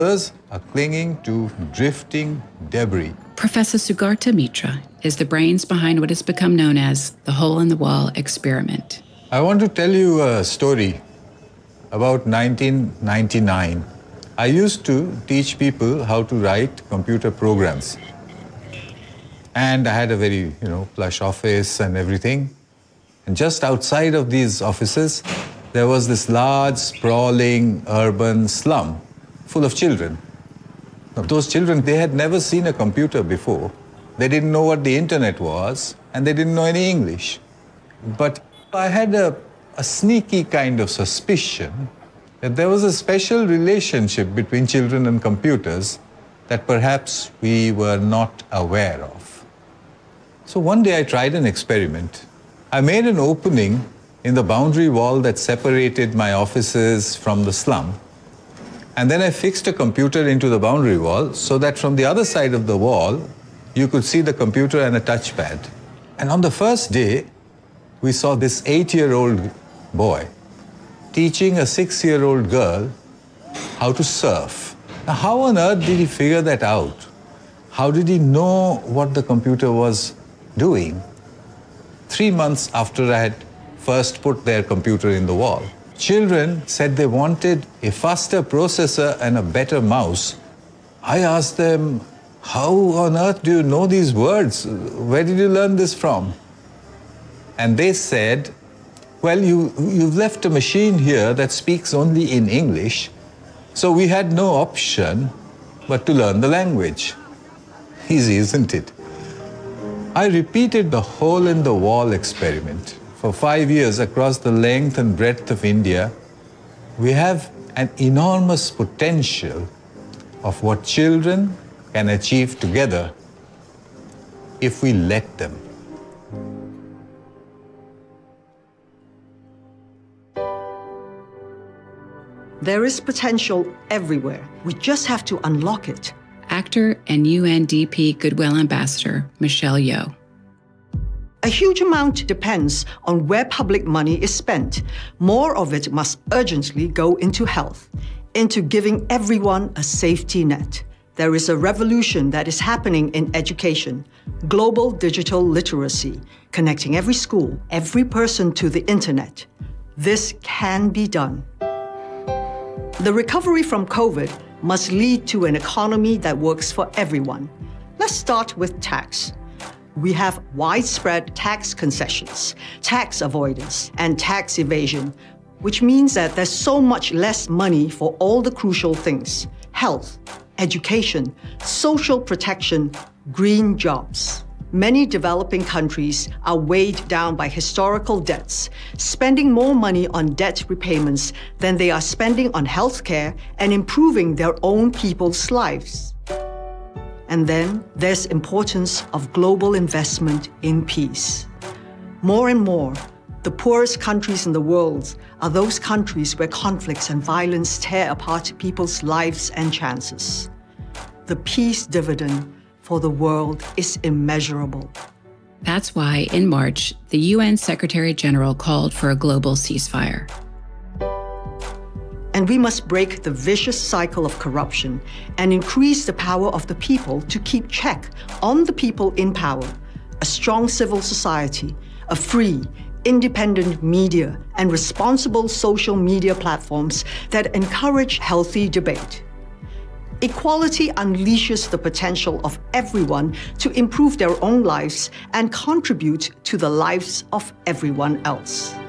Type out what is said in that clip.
Others are clinging to drifting debris. Professor Sugarta Mitra is the brains behind what has become known as the hole-in-the-wall experiment. I want to tell you a story about 1999. I used to teach people how to write computer programs. And I had a very, plush office and everything. And just outside of these offices, there was this large, sprawling, urban slum full of children. Now, those children, they had never seen a computer before. They didn't know what the internet was, and they didn't know any English. But I had a sneaky kind of suspicion that there was a special relationship between children and computers that perhaps we were not aware of. So one day I tried an experiment. I made an opening in the boundary wall that separated my offices from the slum. And then I fixed a computer into the boundary wall so that from the other side of the wall, you could see the computer and a touchpad. And on the first day, we saw this 8-year-old boy teaching a 6-year-old girl how to surf. Now, how on earth did he figure that out? How did he know what the computer was doing? 3 months after I had first put their computer in the wall. Children said they wanted a faster processor and a better mouse. I asked them, how on earth do you know these words? Where did you learn this from? And they said, well, you've left a machine here that speaks only in English, so we had no option but to learn the language. Easy, isn't it? I repeated the hole-in-the-wall experiment. For 5 years across the length and breadth of India, we have an enormous potential of what children can achieve together if we let them. There is potential everywhere. We just have to unlock it. Actor and UNDP Goodwill Ambassador Michelle Yeoh. A huge amount depends on where public money is spent. More of it must urgently go into health, into giving everyone a safety net. There is a revolution that is happening in education, global digital literacy, connecting every school, every person to the internet. This can be done. The recovery from COVID must lead to an economy that works for everyone. Let's start with tax. We have widespread tax concessions, tax avoidance, and tax evasion, which means that there's so much less money for all the crucial things: health, education, social protection, green jobs. Many developing countries are weighed down by historical debts, spending more money on debt repayments than they are spending on healthcare and improving their own people's lives. And then there's importance of global investment in peace. More and more, the poorest countries in the world are those countries where conflicts and violence tear apart people's lives and chances. The peace dividend for the world is immeasurable. That's why, in March, the UN Secretary General called for a global ceasefire. And we must break the vicious cycle of corruption and increase the power of the people to keep check on the people in power, a strong civil society, a free, independent media, and responsible social media platforms that encourage healthy debate. Equality unleashes the potential of everyone to improve their own lives and contribute to the lives of everyone else.